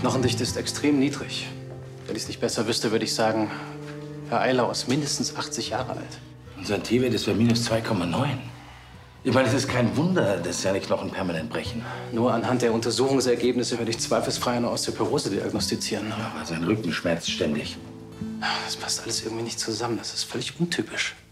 Knochendichte ist extrem niedrig. Wenn ich es nicht besser wüsste, würde ich sagen, Herr Eilau ist mindestens 80 Jahre alt. Und sein T-Wert ist bei minus 2,9. Ich meine, es ist kein Wunder, dass seine Knochen permanent brechen. Nur anhand der Untersuchungsergebnisse würde ich zweifelsfrei eine Osteoporose diagnostizieren. Aber sein Rücken schmerzt ständig. Das passt alles irgendwie nicht zusammen. Das ist völlig untypisch.